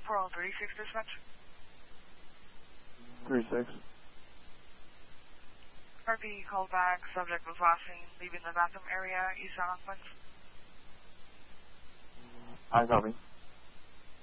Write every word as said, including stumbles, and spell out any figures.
four oh three six dispatch. three six. R P called back, subject was washing, leaving the bathroom area, East Algonquin. I copy.